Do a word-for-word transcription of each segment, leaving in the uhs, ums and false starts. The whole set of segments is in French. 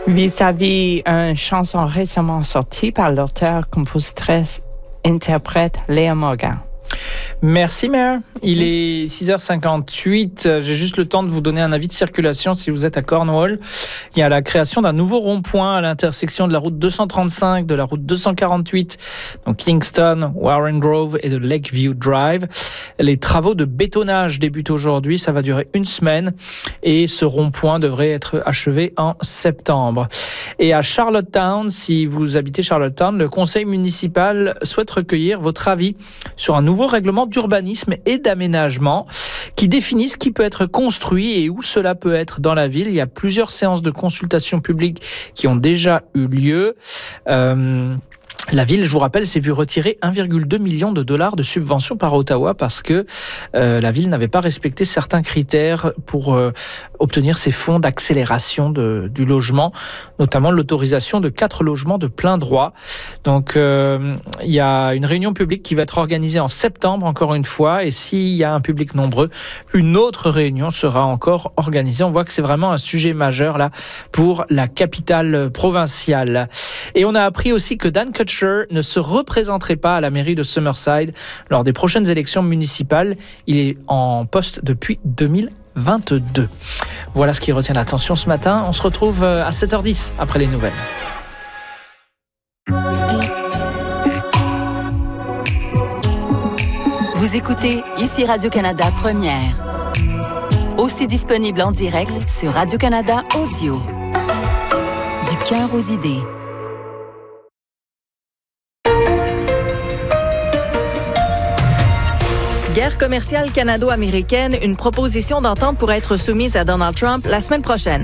Vis-à-vis une chanson récemment sortie par l'auteur, compositrice, interprète Léa Morgan. Merci Mère. Il est six heures cinquante-huit. J'ai juste le temps de vous donner un avis de circulation si vous êtes à Cornwall. Il y a la création d'un nouveau rond-point à l'intersection de la route deux cent trente-cinq, de la route deux cent quarante-huit, donc Kingston, Warren Grove et de Lakeview Drive. Les travaux de bétonnage débutent aujourd'hui. Ça va durer une semaine et ce rond-point devrait être achevé en septembre. Et à Charlottetown, si vous habitez Charlottetown, le conseil municipal souhaite recueillir votre avis sur un nouveau règlement d'urbanisme et d'aménagement qui définit ce qui peut être construit et où cela peut être dans la ville. Il y a plusieurs séances de consultation publique qui ont déjà eu lieu. Euh, La ville, je vous rappelle, s'est vue retirer un virgule deux million de dollars de subventions par Ottawa parce que euh, la ville n'avait pas respecté certains critères pour euh, obtenir ces fonds d'accélération de, du logement, notamment l'autorisation de quatre logements de plein droit. Donc, euh, il y a une réunion publique qui va être organisée en septembre, encore une fois, et s'il y a un public nombreux, une autre réunion sera encore organisée. On voit que c'est vraiment un sujet majeur là pour la capitale provinciale. Et on a appris aussi que Dan Kutcher ne se représenterait pas à la mairie de Summerside lors des prochaines élections municipales. Il est en poste depuis deux mille vingt-deux. Voilà ce qui retient l'attention ce matin. On se retrouve à sept heures dix après les nouvelles. Vous écoutez ici Radio-Canada Première. Aussi disponible en direct sur Radio-Canada Audio. Du cœur aux idées. Guerre commerciale canado-américaine, une proposition d'entente pourrait être soumise à Donald Trump la semaine prochaine.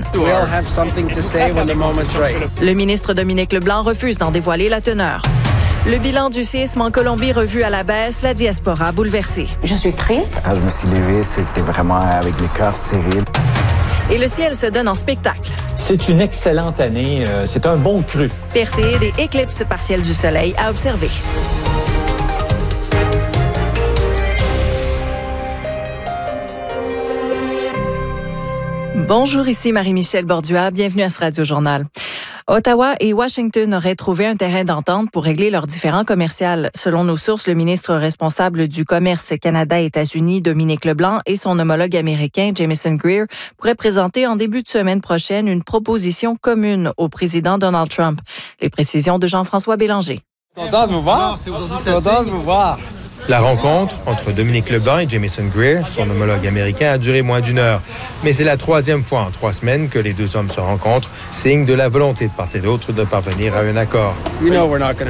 Le ministre Dominique Leblanc refuse d'en dévoiler la teneur. Le bilan du séisme en Colombie revu à la baisse, la diaspora bouleversée. Je suis triste. Quand je me suis levé, c'était vraiment avec le cœur serré. Et le ciel se donne en spectacle. C'est une excellente année. C'est un bon cru. Perséide et éclipse partielle du soleil à observer. Bonjour, ici Marie-Michel Bordua. Bienvenue à ce Radio-Journal. Ottawa et Washington auraient trouvé un terrain d'entente pour régler leurs différends commerciaux. Selon nos sources, le ministre responsable du commerce Canada-États-Unis, Dominique Leblanc, et son homologue américain, Jamieson Greer, pourraient présenter en début de semaine prochaine une proposition commune au président Donald Trump. Les précisions de Jean-François Bélanger. Content de vous voir. C'est aujourd'hui que ça Content de vous voir. La rencontre entre Dominique Leblanc et Jamieson Greer, son homologue américain, a duré moins d'une heure. Mais c'est la troisième fois en trois semaines que les deux hommes se rencontrent, signe de la volonté de part et d'autre de parvenir à un accord. You know we're not